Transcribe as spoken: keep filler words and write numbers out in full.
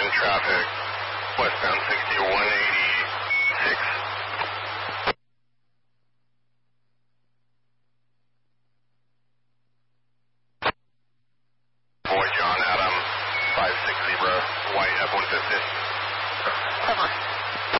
traffic, westbound sixty-one eighty-six. Boy, John Adam, five six zero, white F one fifty. Come on.